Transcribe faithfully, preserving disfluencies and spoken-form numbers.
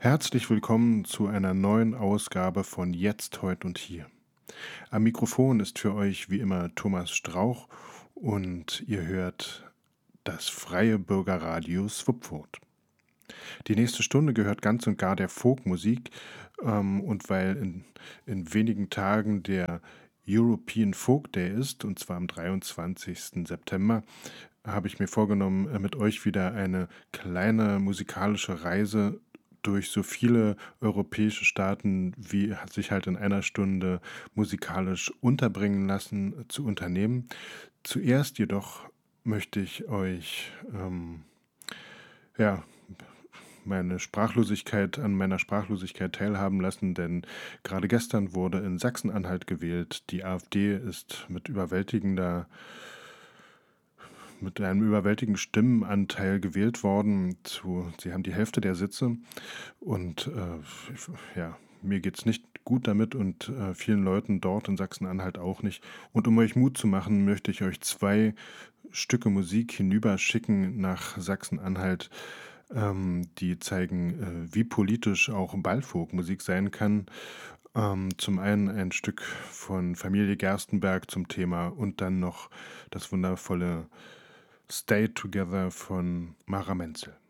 Herzlich willkommen zu einer neuen Ausgabe von Jetzt, Heut und Hier. Am Mikrofon ist für euch wie immer Thomas Strauch und ihr hört das freie Bürgerradio Swupfurt. Die nächste Stunde gehört ganz und gar der Folkmusik ähm, und weil in, in wenigen Tagen der European Folk Day ist, und zwar am dreiundzwanzigsten September, habe ich mir vorgenommen, äh, mit euch wieder eine kleine musikalische Reise durch so viele europäische Staaten, wie hat sich halt in einer Stunde musikalisch unterbringen lassen, äh, zu unternehmen. Zuerst jedoch möchte ich euch ähm, ja, meine Sprachlosigkeit an meiner Sprachlosigkeit teilhaben lassen, denn gerade gestern wurde in Sachsen-Anhalt gewählt. Die AfD ist mit überwältigender mit einem überwältigenden Stimmenanteil gewählt worden. Zu, sie haben die Hälfte der Sitze und äh, ja, mir geht's nicht gut damit und äh, vielen Leuten dort in Sachsen-Anhalt auch nicht. Und um euch Mut zu machen, möchte ich euch zwei Stücke Musik hinüberschicken nach Sachsen-Anhalt, ähm, die zeigen, äh, wie politisch auch Ballfolkmusik sein kann. Ähm, zum einen ein Stück von Familie Gerstenberg zum Thema und dann noch das wundervolle Stay Together von Mara Menzel.